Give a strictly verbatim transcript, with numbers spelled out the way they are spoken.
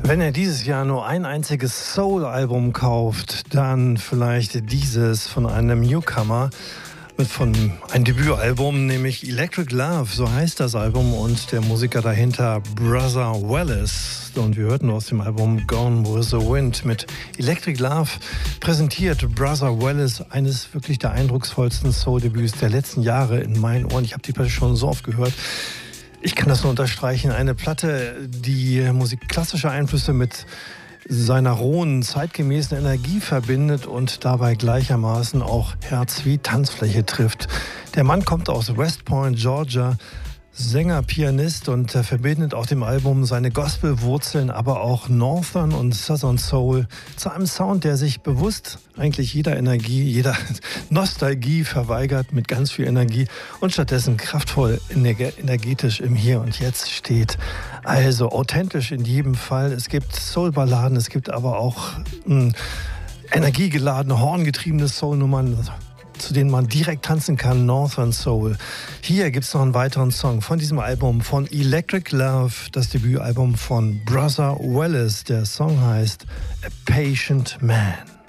Wenn ihr dieses Jahr nur ein einziges Soul-Album kauft, dann vielleicht dieses von einem Newcomer, mit von ein Debütalbum, nämlich Electric Love, so heißt das Album, und der Musiker dahinter Brother Wallace. Und wir hörten aus dem Album Gone with the Wind. Mit Electric Love präsentiert Brother Wallace eines wirklich der eindrucksvollsten Soul-Debüts der letzten Jahre in meinen Ohren. Ich habe die Platte schon so oft gehört. Ich kann das nur unterstreichen. Eine Platte, die Musik klassische Einflüsse mit seiner rohen, zeitgemäßen Energie verbindet und dabei gleichermaßen auch Herz wie Tanzfläche trifft. Der Mann kommt aus West Point, Georgia, Sänger, Pianist, und er verbindet auf dem Album seine Gospelwurzeln, aber auch Northern und Southern Soul zu einem Sound, der sich bewusst eigentlich jeder Energie, jeder Nostalgie verweigert, mit ganz viel Energie und stattdessen kraftvoll, energetisch im Hier und Jetzt steht. Also authentisch in jedem Fall. Es gibt Soul-Balladen, es gibt aber auch mh, energiegeladene, horngetriebene Soul-Nummern, zu denen man direkt tanzen kann, Northern Soul. Hier gibt es noch einen weiteren Song von diesem Album von Electric Love, das Debütalbum von Brother Wallace. Der Song heißt A Patient Man.